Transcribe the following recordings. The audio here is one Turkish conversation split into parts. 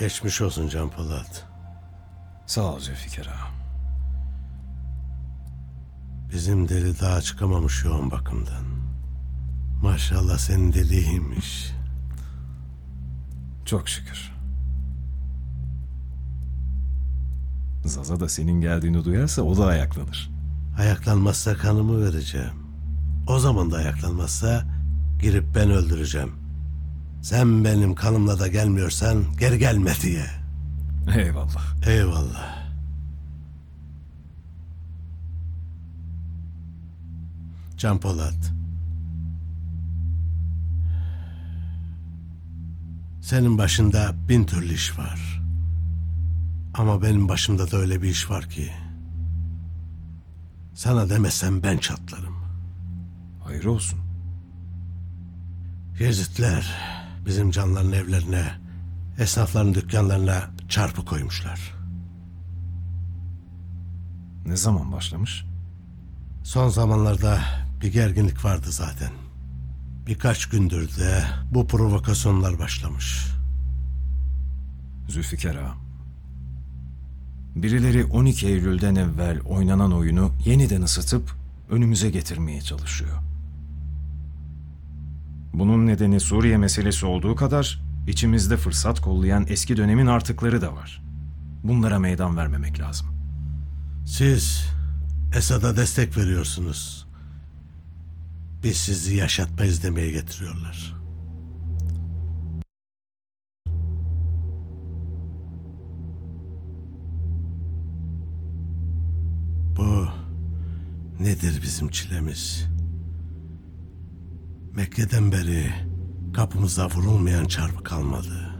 Geçmiş olsun Can Polat. Sağ ol Zülfikar ağa. Bizim deli daha çıkamamış yoğun bakımdan. Maşallah senin deli iyiymiş. Çok şükür. Zaza da senin geldiğini duyarsa o da ayaklanır. Ayaklanmazsa kanımı vereceğim. O zaman da ayaklanmazsa girip ben öldüreceğim. Sen benim kanımla da gelmiyorsan geri gelme diye. Eyvallah. Eyvallah. Can Polat. Senin başında 1000 türlü iş var. Ama benim başımda da öyle bir iş var ki sana demesem ben çatlarım. Hayır olsun. Yezidler bizim canların evlerine, esnafların dükkanlarına çarpı koymuşlar. Ne zaman başlamış? Son zamanlarda bir gerginlik vardı zaten. Birkaç gündür de bu provokasyonlar başlamış. Zülfikar ağa. Birileri 12 Eylül'den evvel oynanan oyunu yeniden ısıtıp önümüze getirmeye çalışıyor. Bunun nedeni Suriye meselesi olduğu kadar içimizde fırsat kollayan eski dönemin artıkları da var. Bunlara meydan vermemek lazım. Siz Esad'a destek veriyorsunuz. Biz sizi yaşatmayız demeye getiriyorlar. Bu nedir bizim çilemiz? Mekke'den beri kapımıza vurulmayan çarpı kalmadı.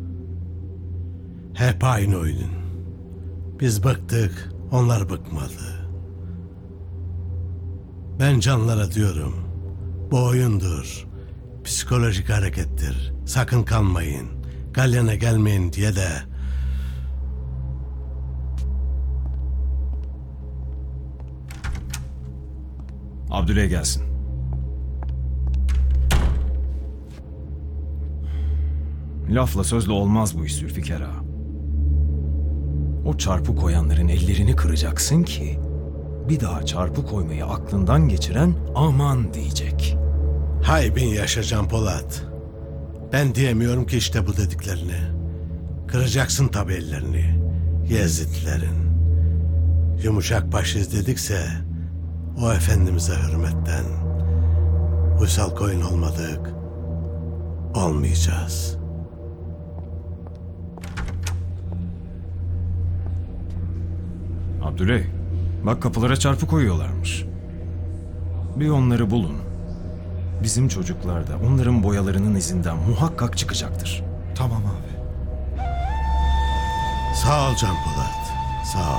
Hep aynı oyunun. Biz bıktık, onlar bıkmadı. Ben canlara diyorum, bu oyundur, psikolojik harekettir, sakın kanmayın, galyana gelmeyin diye de Abdüley gelsin. Lafla sözle olmaz bu iş Zülfikar ağa. O çarpı koyanların ellerini kıracaksın ki bir daha çarpı koymayı aklından geçiren aman diyecek. hay bin yaşa Can Polat. Ben diyemiyorum ki işte bu dediklerini. Kıracaksın tabi ellerini. Yezidlerin. Yumuşak başız dedikse o efendimize hürmetten. Uysal koyun olmadık. Olmayacağız. Abdüley, bak kapılara çarpı koyuyorlarmış. Bir onları bulun. Bizim çocuklar da onların boyalarının izinden muhakkak çıkacaktır. Tamam abi. Sağ ol Can Polat. Sağ ol.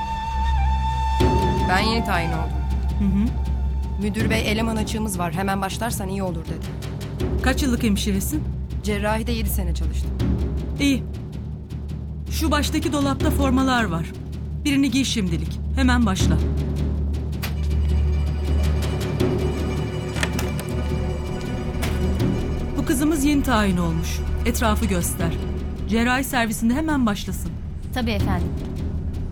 Ben yeni tayin oldum. Müdür bey eleman açığımız var. Hemen başlarsan iyi olur dedi. Kaç yıllık hemşiresin? Cerrahide 7 sene çalıştım. İyi. Şu baştaki dolapta formalar var. Birini giy şimdilik. Hemen başla. Bu kızımız yeni tayin olmuş. Etrafı göster. Cerrahi servisinde hemen başlasın. Tabii efendim.